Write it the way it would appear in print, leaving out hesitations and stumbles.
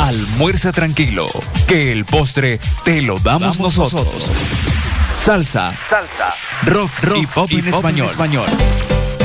Almuerza tranquilo, que el postre te lo damos nosotros. Salsa, rock y pop en español.